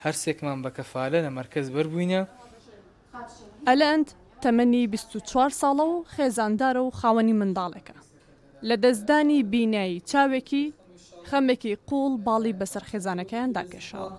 هەرسێکمان بە کەفالە لە مەرکەز بەربووینە. ئەلەند تەمەنی 24 ساڵە و خێزاندارە و خاوەنی منداڵێکە. لە دەستدانی بینایی چاوێکی خەمێکی قوڵ باڵی بەسەر خێزانەکەیان داکێشاوە.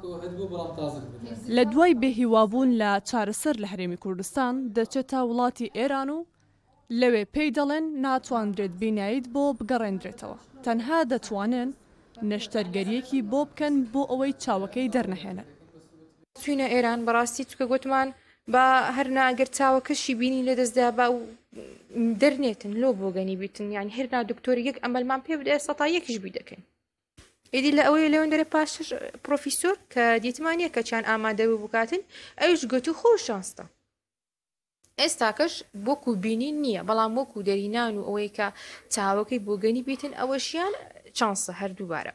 لە دوای بێهیوابوون لە چارەسەر لە هەرێمی کوردستان دەچێتە وڵاتی ئێران و لەوێ پێی دەڵێن ناتوانرێت بیناییت بۆ بگەڕێنرێتەوە، تەنها دەتوانن نەشتەرگەریەکی بۆ بکەن بۆ ئەوەی چاوەکەی دەرنەهێنن. چوینە ئێران بەڕاستی چکە گوتمان بە هەرنا ئەگەر چاوەکەشی بینی لە دەستدا بە و دەرنێتن لۆ بۆ گەنی بیتن، یان هێرنا دکتۆری یەک ئەمەلمان پێ بدە سەتا یەکیش بی دەکەین. ئیدی لە ئەوەی لەوێن دەرە پاشش پرۆفیسۆر کە دیتمانیە کە چیان ئامادە بوو بکاتن ئەوش گوتو خۆ شانستە. ئێستاکەش بۆکو بینی نییە، بەڵام وەکو دەرینان و ئەوەی کە چاوەکەی بۆ گەنی بیتن ئەوەشیان چانسە هەردووبارە.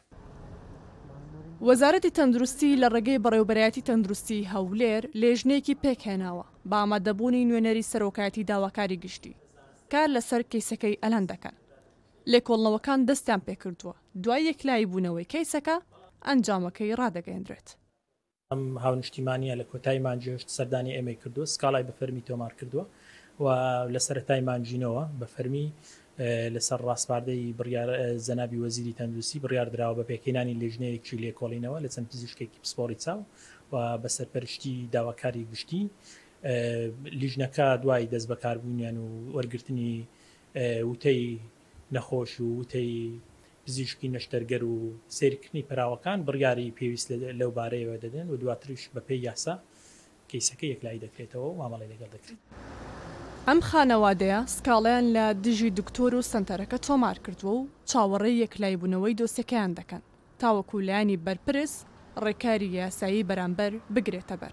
وەزارەتی تەندروستی لە ڕێگەی بەڕێوەبەرایەتی تەندروستی هەولێر لێژنەیەکی پێکهێناوە بە ئامادەبوونی نوێنەری سەرۆکایەتی داواکاری گشتی کار لەسەر کەیسەکەی ئەلەند دەکەن. لێکۆڵنەوەکان دەستیان پێکردووە، دوای یەکلایی بوونەوەی کەیسەکە ئەنجامەکەی ڕادەگەیەندرێت. ئەم هاونیشتیمانیە لە کۆتایی مانجێشت سەردانی ئێمەی کردووە، سکاڵای بە فەرمی تۆمار کردووە و لە سەرەتای مانجینەوە بە فەرمی لەسەر ڕاستپاردەی زەنابی وەزیری تەندروستی بڕیاردراوە بە پێکهێنانی لێژنەیەکی لێکۆڵینەوە لە چەند پزیشکێکی پسپۆڕی چاو و بە سەرپەرشتی داواکاری گشتی. لیژنەکە دوای دەست بەکاربوونیان و وەرگرتنی وتەی نەخۆش و وتەی پزیشکی نەشتەرگەر و سیرکردنی پراوەکان بڕیاری پێویست لەو بارەیەوە دەدەن و دواتریش بە پێی یاسا کەیسەکە یەکلایی دەکرێتەوە و مامەڵی لەگەڵ دەکرێت. ئەم خانەوادەیە سکاڵیان لە دژی دکتۆر و سنتەرەکە تۆمار کردووە و چاوەڕێی یەکلای بوونەوەی دۆسیەکەیان دەکەن تاوەکو لایانی بەرپرس ڕێکاری یاسایی بەرامبەر بگرێتە بەر.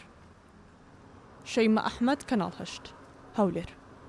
شەیمە ئەحمەد کەناڵ 8 هەولێر.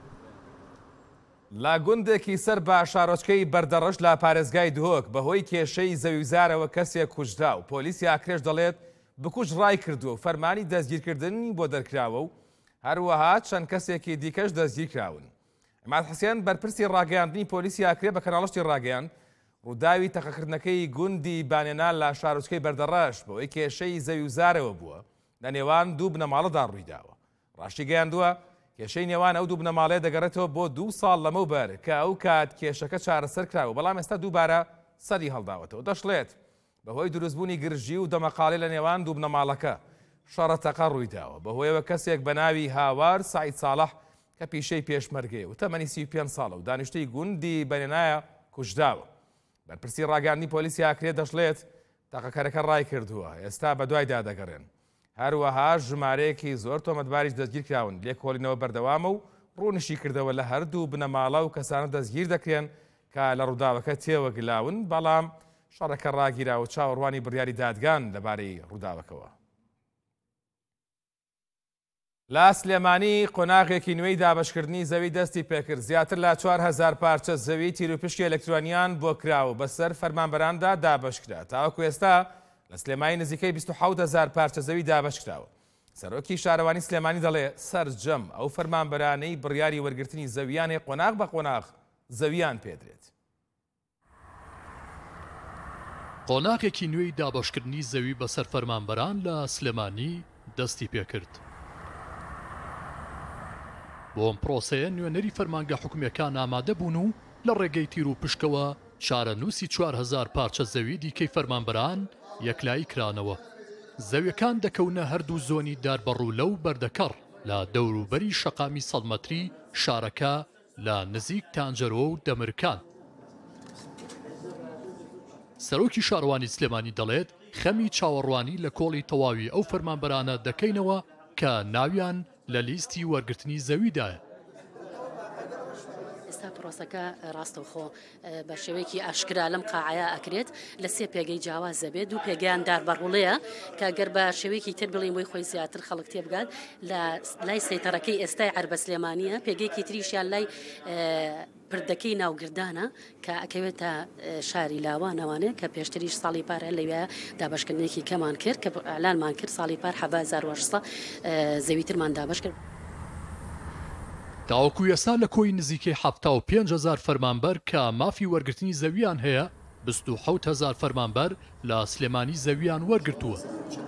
لا گوندێکی سەر بە شارۆچکەی بەردەڕەش لە پارێزگای دهۆک بەهۆی کێشەی زەویزارەوە کەسێک کوژرا و پۆلیسی ئاکرێش دەڵێت بکوژ ڕای کردووە و فەرمانی دەستگیرکردنی بۆ دەرکراوە و هەروەها چەند کەسێکی دیکەش دەستگیر کراون. ئەماد حوسێن بەرپرسی ڕاگەیاندنی پۆلیسی ئاکرێ بە کەناڵشتی ڕاگەیاند ڕووداوی تەقەکردنەکەی گوندی بانێنان لە شارۆچکەی بەردەڕەش بەهۆی کێشەی زەویزارەوە بووە لە نێوان دوو بنەماڵەدا ڕوویداوە. ڕاشتی گەیاندووە کێشەی نێوان ئەو دوو بنەماڵەیە دەگەڕێتەوە بۆ 2 ساڵ لەمەوبەر کە ئەو کات کێشەکە چارەسەر کراوە، بەڵام ئێستا دووبارە سەری هەڵداوەتەوە. دەشڵێت بەهۆی دروستبوونی گرژی و دەمەقاڵی لە نێوان دوو بنەماڵەکە شەڕەتەقە ڕوویداوە بەهۆیەوە کەسێک بە ناوی هاوار سعید ساڵح کە پیشەی پێشمەرگەیە و تەمەنی 35 ساڵە و دانیشتەی گوندی بەنێنایە کوژداوە. بەرپرسی ڕاگەاندنی پۆلیسی ئاکرێ دەشڵێت تاقەکەرەکە ڕای کردووە، ئێستا بە دوایدا دەگەڕێن. هەروەها ژمارەیەکی زۆر تۆمەتباریش دەستگیر کراون، لێکۆڵینەوە بەردەوامە و ڕوونشی کردەوە لە هەردوو بنەماڵە و کەسانە دەستگیر دەکرێن کە لە ڕووداوەکە تێوەگلاون، بەڵام شەڕەکە ڕاگیرا و چاوەڕوانی بڕیاری دادگان لەبارەی ڕووداوەکەوە. لا سلێمانی قۆناغێکی نوێی دابەشکردنی زەوی دەستی پێکرد. زیاتر لە 4000 پارچە زەوی تیرروپشتی ئەلەکترۆنیان بۆ کراوە بەسەر فەرمانبەراندا دابەشکرا. تاوەکو ئێستا لە سلێمانی نزیکەی 27000 پارچە زەوی دابەشکراوە. سەرۆکی شارەوانی سلێمانی دەڵێ سەرجەم ئەو فەرمانبەرانەی بڕیاری وەرگرتنی زەویانێ قۆناغ بە قۆناغ زەویان پێدرێت. قۆناغێکی نوێی دابەشکردنی زەوی بەسەر فەرمانبەران لە سلێمانی دەستی پێکرد. بۆ ئەم پرۆسەیە نوێنەری فەرمانگە حکومەکان ئامادە بوون و لە ڕێگەی تیر و پشکەوە چارەنووسی 4000 پارچە زەوی دیکەی فەرمانبەران یەکلایی کرانەوە. زەویەکان دەکەونە هەردوو زۆنی داربەڕوو لەو بەردەکەڕ لە دەوروبەری شەقامی 100 مەتری شارەکە لە نزیک تانجەرۆ و دەمرکان. سەرۆکی شارەوانی سلێمانی دەڵێت خەمی چاوەڕوانی لە کۆڵی تەواوی ئەو فەرمانبەرانە دەکەینەوە کە ناویان لە لیستی وەرگرتنی زەویدایە. ئێستا پرۆسەکە ڕاستەوخۆ بە شێوەیەکی ئاشکرا لەم قاعەیە ئەکرێت لە 3 پێگەی جیاوازە بێت، 2 پێگەیان داربەڕوڵەیە کە گەر بە شێوەیەکی تر بڵین بۆی خۆی زیاتر خەڵک تێبگات لە لای سەیتەڕەکەی ئێستای عەربە سلێمانیە، پێگەیەکی تریشیان لای پردەکەی ناوگردانە کە ئەکەوێتە شاری لاوانەوانێ کە پێشتریش ساڵی پارە لەوێ دابەشکردنێکی کەمان کرد کە ئەلانمان کرد ساڵی پار 7800 زەویترمان دابەش کرد. تاوەکو ئێستا لە کۆی نزیکەی 75000 فەرمانبەر کە مافی وەرگرتنی زەویان هەیە 27000 فەرمانبەر لە سلێمانی زەویان وەرگرتووە.